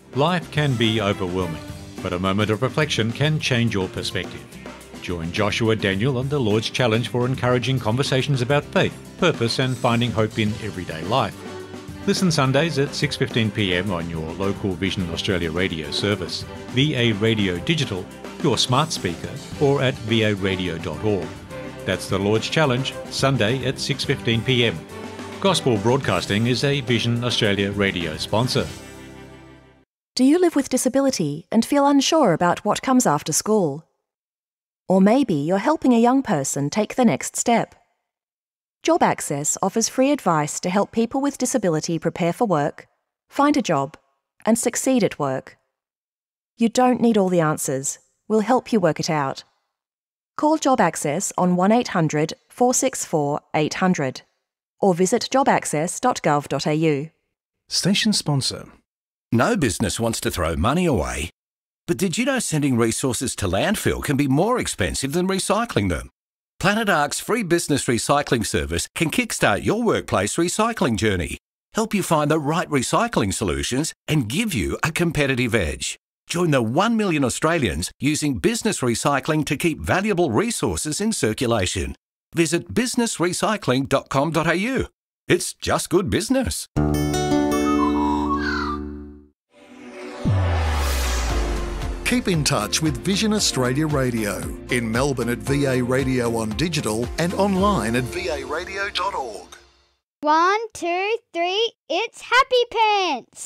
Life can be overwhelming, but a moment of reflection can change your perspective. Join Joshua Daniel on the Lord's Challenge for encouraging conversations about faith, purpose and finding hope in everyday life. Listen Sundays at 6:15pm on your local Vision Australia radio service, VA Radio Digital, your smart speaker, or at varadio.org. That's the Lord's Challenge, Sunday at 6:15pm. Gospel Broadcasting is a Vision Australia radio sponsor. Do you live with disability and feel unsure about what comes after school? Or maybe you're helping a young person take the next step. Job Access offers free advice to help people with disability prepare for work, find a job, and succeed at work. You don't need all the answers. We'll help you work it out. Call Job Access on 1800 464 800 or visit jobaccess.gov.au. Station sponsor. No business wants to throw money away. But did you know sending resources to landfill can be more expensive than recycling them? Planet Ark's free business recycling service can kickstart your workplace recycling journey, help you find the right recycling solutions and give you a competitive edge. Join the 1 million Australians using business recycling to keep valuable resources in circulation. Visit businessrecycling.com.au. It's just good business. Keep in touch with Vision Australia Radio in Melbourne at VA Radio on digital and online at varadio.org. 1, 2, 3, it's Happy Pants!